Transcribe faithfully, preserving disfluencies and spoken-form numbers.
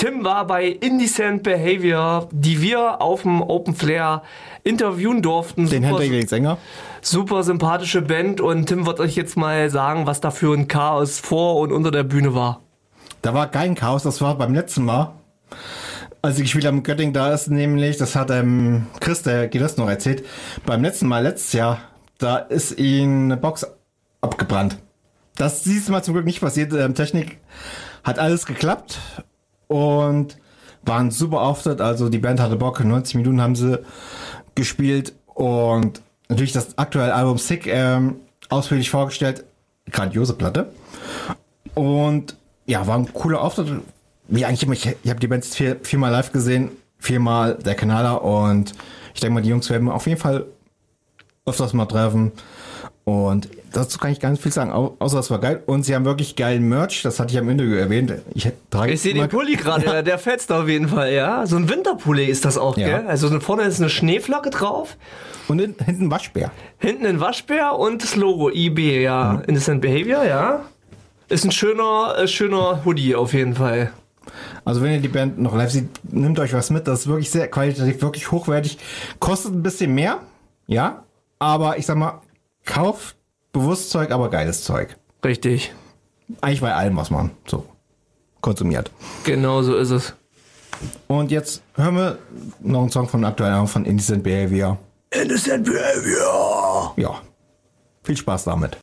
Tim war bei Indecent Behavior, die wir auf dem Open Flair interviewen durften. Den Hendrik Sänger. Super sympathische Band und Tim wird euch jetzt mal sagen, was da für ein Chaos vor und unter der Bühne war. Da war kein Chaos, das war beim letzten Mal. Als ich gespielt habe in Göttingen, da ist nämlich, das hat ähm, Chris, der Gitarrist, noch erzählt, beim letzten Mal, letztes Jahr, da ist ihm eine Box abgebrannt. Das ist dieses Mal zum Glück nicht passiert. Ähm, Technik hat alles geklappt und war ein super Auftritt. Also die Band hatte Bock, neunzig Minuten haben sie gespielt und natürlich das aktuelle Album Sick ähm, ausführlich vorgestellt. Grandiose Platte. Und ja, war ein cooler Auftritt. Wie eigentlich immer, ich, ich habe die Band vier, viermal live gesehen, viermal der Kanaler und ich denke mal, die Jungs werden auf jeden Fall öfters mal treffen. Und dazu kann ich gar nicht viel sagen, au- außer es war geil. Und sie haben wirklich geilen Merch, das hatte ich am Interview erwähnt. Ich, trage Ich sehe den Pulli gerade, der, der fetzt auf jeden Fall, ja. So ein Winterpulli ist das auch, Ja. gell? Also vorne ist eine Schneeflocke drauf, Und in, hinten Waschbär. hinten ein Waschbär und das Logo I B, ja. Mhm. Innocent Behavior, ja. Ist ein schöner, äh, schöner Hoodie auf jeden Fall. Also wenn ihr die Band noch live seht, nehmt euch was mit. Das ist wirklich sehr qualitativ, wirklich hochwertig. Kostet ein bisschen mehr, ja. Aber ich sag mal, kauft bewusst Zeug, aber geiles Zeug. Richtig. Eigentlich bei allem, was man so konsumiert. Genau so ist es. Und jetzt hören wir noch einen Song von aktuellen Album von Indecent Behavior. Innocent Behavior. Ja, viel Spaß damit.